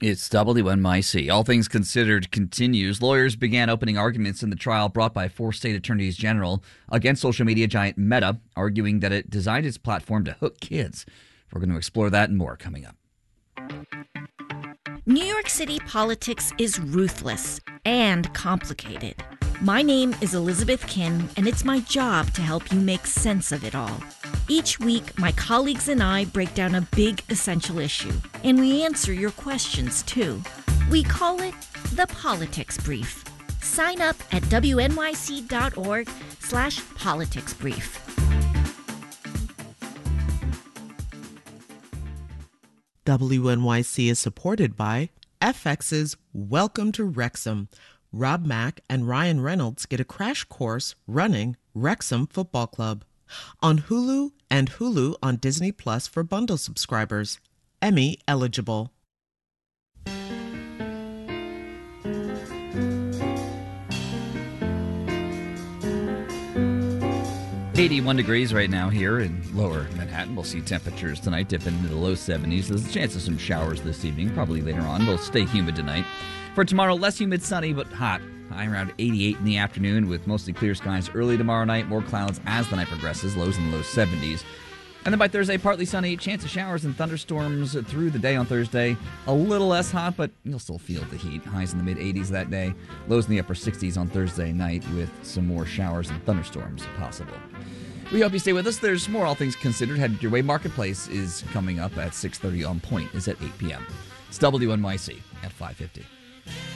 It's WNYC. All Things Considered continues. Lawyers began opening arguments in the trial brought by 4 state attorneys general against social media giant Meta, arguing that it designed its platform to hook kids. We're going to explore that and more coming up. New York City politics is ruthless and complicated. My name is Elizabeth Kim, and it's my job to help you make sense of it all. Each week, my colleagues and I break down a big essential issue, and we answer your questions, too. We call it the Politics Brief. Sign up at wnyc.org/politicsbrief. WNYC is supported by FX's Welcome to Wrexham. Rob Mack and Ryan Reynolds get a crash course running Wrexham Football Club. On Hulu and Hulu on Disney Plus for bundle subscribers. Emmy eligible. 81 degrees right now here in lower Manhattan. We'll see temperatures tonight dipping into the low 70s. There's a chance of some showers this evening, probably later on. They'll stay humid tonight. For tomorrow, less humid, sunny, but hot. High around 88 in the afternoon with mostly clear skies early tomorrow night. More clouds as the night progresses, lows in the low 70s. And then by Thursday, partly sunny, chance of showers and thunderstorms through the day on Thursday. A little less hot, but you'll still feel the heat. Highs in the mid-80s that day. Lows in the upper 60s on Thursday night with some more showers and thunderstorms possible. We hope you stay with us. There's more All Things Considered. Headed your way. Marketplace is coming up at 6:30 on point. Is at 8 p.m. It's WNYC at 5:50.